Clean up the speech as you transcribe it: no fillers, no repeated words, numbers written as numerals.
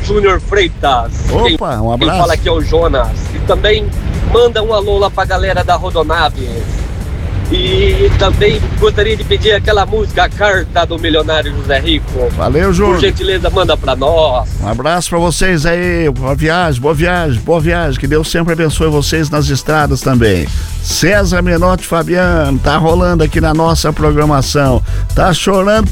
Júnior Freitas. Opa, um abraço. Quem fala aqui é o Jonas. E também manda um alô lá pra galera da Rodonaves. E também gostaria de pedir aquela música, a Carta do Milionário José Rico. Valeu, Júnior. Por gentileza, manda pra nós. Um abraço pra vocês aí, boa viagem, boa viagem, boa viagem. Que Deus sempre abençoe vocês nas estradas também. César Menotti Fabiano, tá rolando aqui na nossa programação. Tá chorando